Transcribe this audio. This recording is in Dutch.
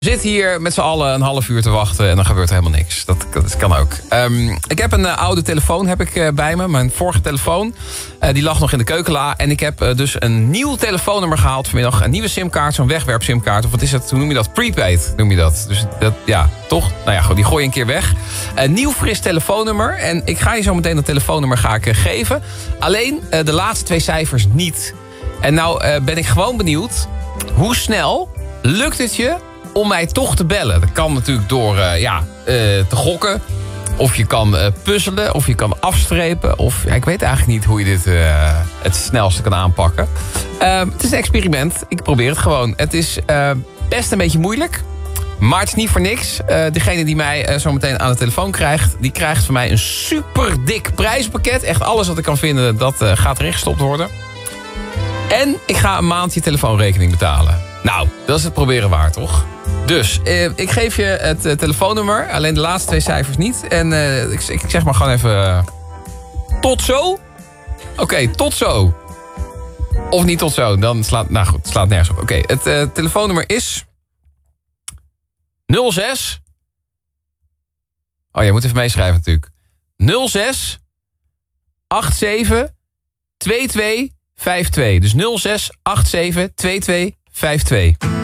We zitten hier met z'n allen een half uur te wachten en dan gebeurt er helemaal niks. Dat kan ook. Ik heb een oude telefoon bij me. Mijn vorige telefoon die lag nog in de keukenla. En ik heb dus een nieuw telefoonnummer gehaald vanmiddag. Een nieuwe simkaart, zo'n wegwerp simkaart. Of wat is het? Hoe noem je dat? Prepaid noem je dat. Dus dat, ja, toch? Nou ja, goed, die gooi je een keer weg. Een nieuw fris telefoonnummer. En ik ga je zo meteen dat telefoonnummer geven. Alleen de laatste 2 cijfers niet. En nou ben ik gewoon benieuwd. Hoe snel lukt het je om mij toch te bellen? Dat kan natuurlijk door te gokken. Of je kan puzzelen. Of je kan afstrepen. Of ik weet eigenlijk niet hoe je dit het snelste kan aanpakken. Het is een experiment. Ik probeer het gewoon. Het is best een beetje moeilijk. Maar het is niet voor niks. Degene die mij zo meteen aan de telefoon krijgt, die krijgt van mij een super dik prijspakket. Echt alles wat ik kan vinden, dat gaat erin gestopt worden. En ik ga een maand je telefoonrekening betalen. Nou, dat is het proberen waard, toch? Dus, ik geef je het telefoonnummer. Alleen de laatste 2 cijfers niet. En ik zeg maar gewoon even... tot zo? Oké, tot zo. Of niet tot zo. Dan slaat nergens op. Oké, het telefoonnummer is... 06... Oh, je moet even meeschrijven natuurlijk. 06... 87... 22... 52. Dus 06 87 22 52.